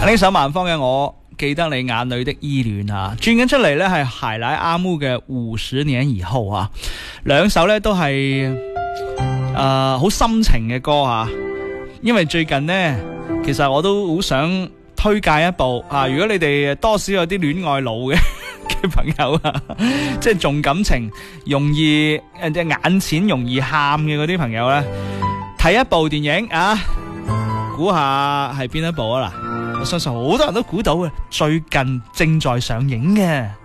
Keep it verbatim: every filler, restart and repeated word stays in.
呢首萬芳嘅我記得你眼裏的依戀啊，轉緊出嚟呢係海來阿木嘅五十年以後啊，兩首呢都係誒好深情嘅歌啊。因為最近呢，其實我都好想推介一部啊，如果你哋多少有啲戀愛腦嘅嘅朋友啊，即係重感情容易誒隻眼淺容易喊嘅嗰啲朋友呢，睇一部電影啊，估下係邊一部啊？嗱，我相信好多人都估到嘅，最近正在上映嘅。